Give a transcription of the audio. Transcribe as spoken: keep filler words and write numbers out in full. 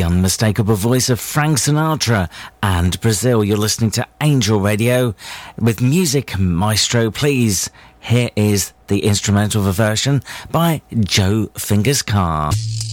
unmistakable voice of Frank Sinatra and Brazil. You're listening to Angel Radio with Music Maestro. Please, here is the instrumental version by Joe Fingers Carr.